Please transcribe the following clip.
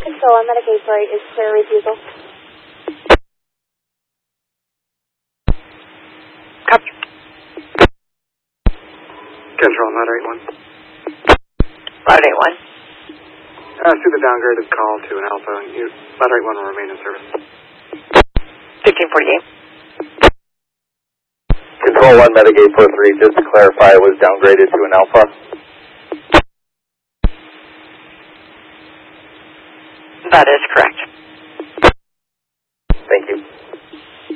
Control on Medicaid flight is clear refusal. Copy. Control, Ladder 81. Ladder 81. See the downgraded call to an Alpha. Ladder 81 will remain in service. 1548. Control 1, Metagate 43, just to clarify, it was downgraded to an Alpha. That is correct.